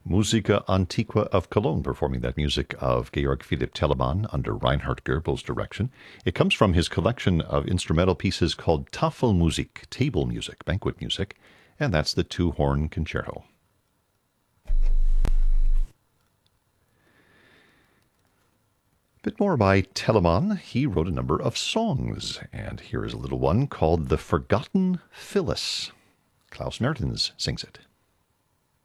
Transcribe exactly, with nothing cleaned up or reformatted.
Musica Antiqua of Cologne, performing that music of Georg Philipp Telemann under Reinhard Goebel's direction. It comes from his collection of instrumental pieces called Tafelmusik, table music, banquet music, and that's the two-horn concerto. A bit more by Telemann. He wrote a number of songs, and here is a little one called The Forgotten Phyllis. Klaus Mertens sings it.